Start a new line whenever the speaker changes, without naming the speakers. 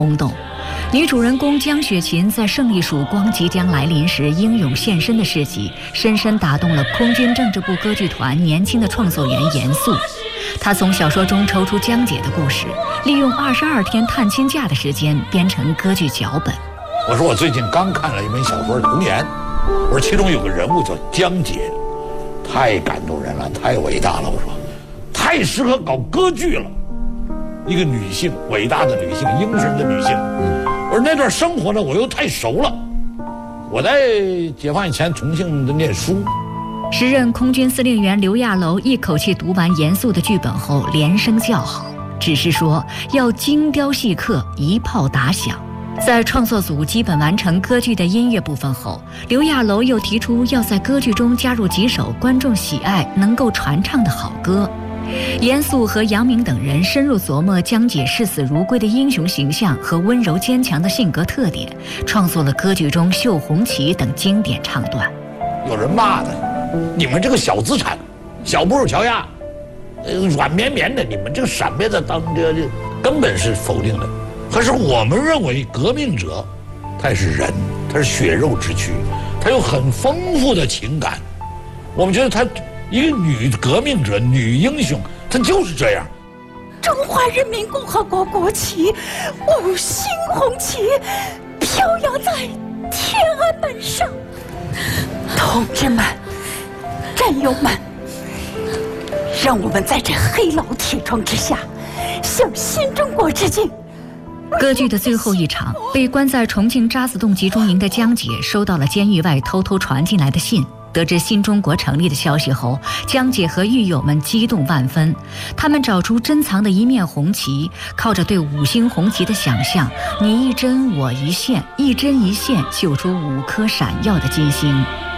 轰动。女主人公江雪琴在胜利曙光即将来临时英勇献身的事迹，深深打动了空军政治部歌剧团年轻的创作员严肃。他从小说中抽出江姐的故事，利用22天探亲假的时间编成歌剧脚本。
我说我最近刚看了一本小说《童年》，我说其中有个人物叫江姐，太感动人了，太伟大了。我说太适合搞歌剧了，一个女性，伟大的女性，英雄的女性。我说那段生活呢，我又太熟了。我在解放以前重庆的念书。
时任空军司令员刘亚楼一口气读完严肃的剧本后连声叫好，只是说要精雕细刻，一炮打响。在创作组基本完成歌剧的音乐部分后，刘亚楼又提出要在歌剧中加入几首观众喜爱、能够传唱的好歌。严肃和杨明等人深入琢磨江姐视死如归的英雄形象和温柔坚强的性格特点，创作了歌剧中《绣红旗》等经典唱段。
有人骂他，你们这个小资产、小布尔乔亚，软绵绵的，你们这个闪灭的当这根本是否定的。可是我们认为革命者，他也是人，他是血肉之躯，他有很丰富的情感。我们觉得他一个女革命者、女英雄，她就是这样。
中华人民共和国国旗5星红旗飘扬在天安门上，同志们、战友们，让我们在这黑牢铁窗之下，向新中国致敬。
歌剧的最后一场，被关在重庆渣滓洞集中营的江姐收到了监狱外偷偷传进来的信。得知新中国成立的消息后，江姐和狱友们激动万分。他们找出珍藏的一面红旗，靠着对5星红旗的想象，你一针我一线，一针一线绣出5颗闪耀的金星。